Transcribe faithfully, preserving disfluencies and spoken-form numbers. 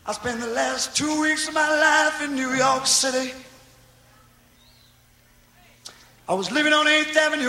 I spent the last two weeks of my life in New York City. I was living on eighth Avenue